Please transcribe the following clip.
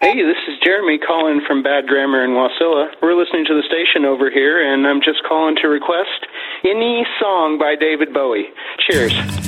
Hey, this is Jeremy calling from Bad Grammar in Wasilla. We're listening to the station over here, and I'm just calling to request any song by David Bowie. Cheers.